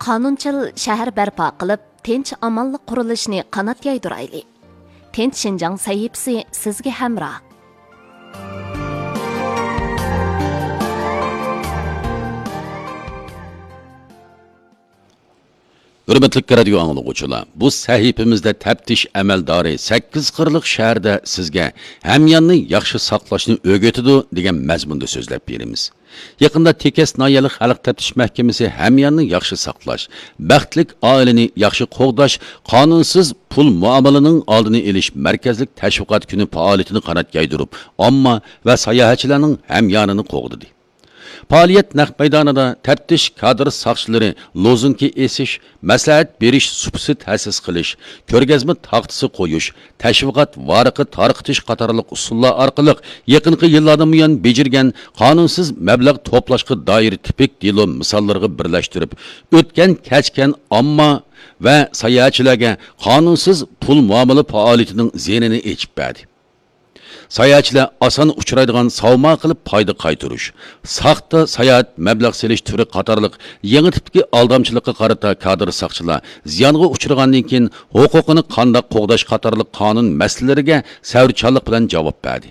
qonunchil shahar barpo qilib, tinch amonlik qurilishini qanot yaydiraylik. Tinch Shinjang sahifasi sizga hamroh. Hürmetlik radio anlıqçılar, bu sahifimizde teptiş əməldari 8 qırlıq şəhərdə sizge həmyanını yaxşı saqlaşını ögötüdü degen məzmunda sözləb berimiz. Yaqında Tekes Nayəli Xalq Təftiş Məhkəməsi həmyanını yaxşı saqlaş, bəxtlik ailəni yaxşı qoğdaş, qanunsuz pul muamalının aldını eliş mərkəzlik təşviqat günü fəaliyyətini qanat yaydırıb, amma və sayahatçılarının həmyanını qoğdudu. Faaliyet naq meydanında teptiş kadr saqçıları lozunki esiş, məsləhət beriş supsi təsis qilish, körgəzmə taxtısı qoyuş, təşviqat varıqı tarqıtış qatarlıq usullar arqılıq yaqınqı yıllardan buyan becirgan qanunsuz məbləğ toplashqı dair tipik dilo misallarını birləşdirib, ötken keçken amma və sayahatçılarga qanunsuz pul muamala fəaliyyətinin zenini echib berdi. Sayahatçılar asan uçuraydigan savma qilib payda qaytırış, saxta sayahat məbləğ selish türü qatarlıq yangi tipki aldamçılıqqa qarata kadr saqçılar ziyonga uchragandan keyin huquqini qandaq qo'g'dash qatarlıq qonun masalalariga savrchanlik bilan javob berdi.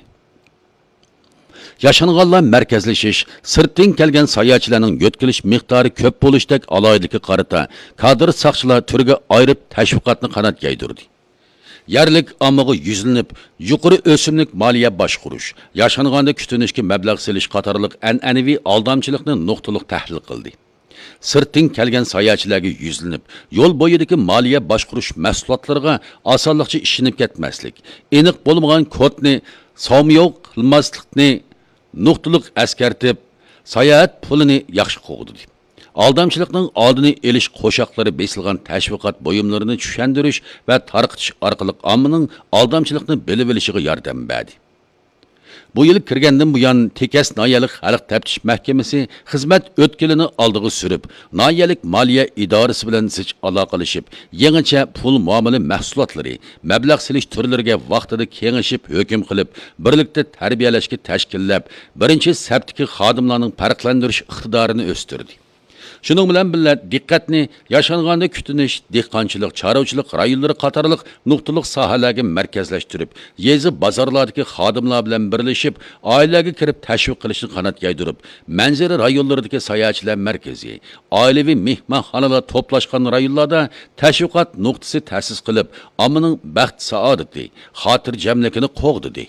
Yaşanğanlar mərkəzləşiş, sırtdan kelgan sayahatçılarning yo'tkilish miqdori ko'p bo'lishdek aloydiki qarata kadr saqçılar türga ayırib təşviqatni qanat yaydirdi. Yerlik amığı yüzlenip, yuqori ösümlük maliye başquruş, yaşanğanda kütünüşki məbləğ selish qatarlıq ənənevi aldamçılıqni nuqtaliq təhlil qildi. Sırtdan kelgan sayahatçılarga yüzlenip, yol boyidagi maliye başqurush mahsulotlarga osonlikcha ishinib ketmaslik, aniq bo'lmagan kodni savmiyoq qilmaslikni nuqtaliq askartib, sayahat pulini yaxshi qo'g'di. Aldamçılıqның aldını eliş qoşaqları besilgan təşviqat boyumlarını düşəndiriş və tarqıtış arqılıq amının aldamçılıqni bilib bilişiga yordam berdi. Bu yıl kirgəndən bu yan Tekes Nayəli Xalq Təftiş Məhkəməsi xizmət ötkilini aldığı sürüb, Nayəlik Maliyyə İdarəsi bilan zich aloqalashib, yangicha pul muomala mahsulotları, məbləğ silish türlariga vaqtida kengashib hukm qilib, birlikda tarbiyalashga tashkillab, birinchi sabtiki xodimlarning farqlantirish iqtidorini o'stirdi. Şunun bilan birga diqqatni yaşanganda kütüniş, dehqonchilik, chorvachilik rayonlari qatorliq nuqtaliq sohalarga markazlashtirib, yezi bozorlardagi xodimlar bilan birlashib, oilaga kirib tashviq qilishni qanot yaydirib, manzara rayonlaridagi sayohatchilar markazi, oilaviy mehmonxonalar to'plashgan rayonlarda tashviqot nuqtasi ta'sis qilib, ommaning baxt saodati, xotirjamligini qo'g'didi.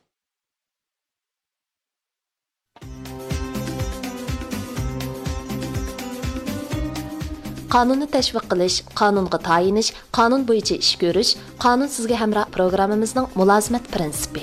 Qanunni təşviq qilish, qanunga tayinish, qanun bo'yicha ish ko'rish, qanun sizga hamroh programmamizning mulozimat prinsipi.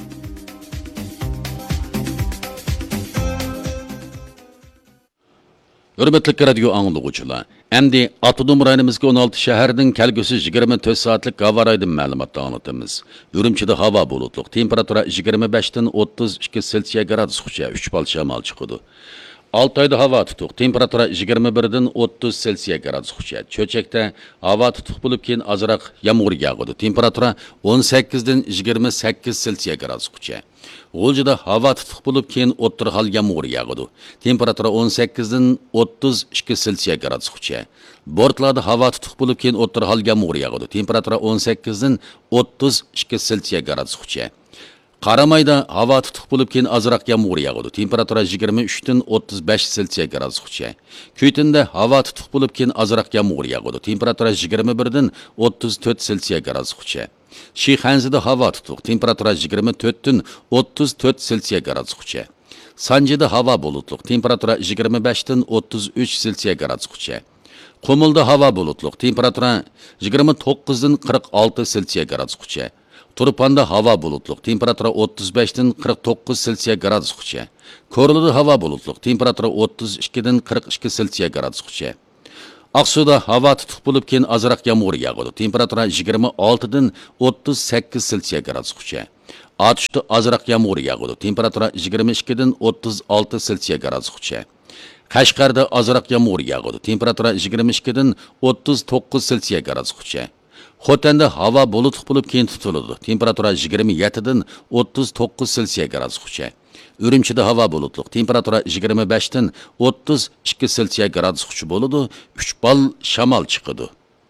Hürmetlik radio anlıqçılar, endi Autonom rayonimizga 16 şəhərdən kelgüsü 24 saatlik hava raydın məlumatı anlatımız. Ürümçide hava bulutluq, temperatura 25-dən 32 Selsiya gradusgacha 3 bal şamal çıxıdı. Altayda hava tutuq, temperatura 21'den 30 Selsiya gradusgacha. Çöçekte hava tutuq bo'lib keyin azroq yağmur yağıdı. Temperatura 18'den 28 Selsiya gradusgacha. G'o'ljida hava tutuq bo'lib keyin o'ttirhal yağmur yağıdı. Temperatura 18'den 32 Selsiya gradusgacha. Bortlarda hava tutuq bo'lib keyin o'ttirhal yağmur yağıdı. Temperatura 18'den 32 Selsiya gradusgacha. Qaramayda hava tutuq bo'lib keyin azroq yağmur yağıdı. Temperatura 23'den 35 Selsiya gradusgacha. Kuytinda hava tutuq bo'lib keyin azroq yağmur yağıdı. Temperatura 21'den 34 Selsiya gradusgacha. Shixanzida hava tutuq. Temperatura 24'den 34 Selsiya gradusgacha. Sanjida hava bulutluq. Temperatura 25'den 33 Selsiya gradusgacha. Qumulda hava bulutluq. Temperatura 29'den 46 Selsiya gradusgacha. Turpanda hava bulutluq, temperatura 35'den 49 Selsiya gradusgacha. Korluda hava bulutluq, temperatura 32'den 42 Selsiya gradusgacha. Aqsuda hava tutuq bo'lib keyin azroq yağmur yağıdı. Temperatura 26'den 38 Selsiya gradusgacha. Atışda azroq yağmur yağıdı. Temperatura 22'den 36 Selsiya gradusgacha. Qashqarda azroq yağmur yağıdı. Temperatura 22'den 39 Selsiya gradusgacha. Xotanda hava bulutluq bo'lib keyin tutiladi. Temperatura 27'den 39 Selsiya gradusgacha. Ürümçide hava bulutluq, temperatura 25-dan 32 Selsiya gradusgacha bo'ladi, 3 bal shamol chiqadi.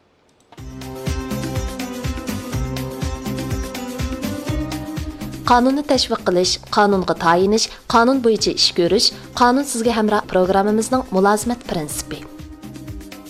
Qonunni tashviq qilish, qonunga tayinish, qonun bo'yicha ish ko'rish, qonun sizga hamroh programmamizning mulozimat prinsipi.